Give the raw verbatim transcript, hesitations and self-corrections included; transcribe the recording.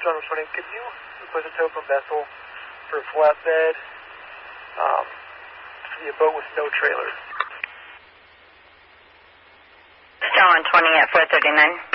John responding, could you request a tow from Bethel for a flatbed? Um, to be a boat with no trailer. Star one twenty at four thirty-nine.